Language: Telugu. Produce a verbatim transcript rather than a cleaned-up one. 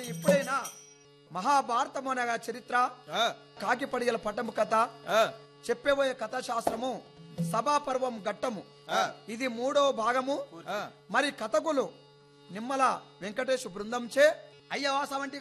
మరి ఇప్పుడైనా మహాభారతము అనగా చరిత్ర, కాకిపడిగల పట్టము కథ, చెప్పబోయే కథా శాస్త్రము, సభా పర్వం ఘట్టము, ఇది మూడో భాగము. మరి కథకులు నిమ్మల వెంకటేశ్ బృందం చే అయ్యవాస వంటి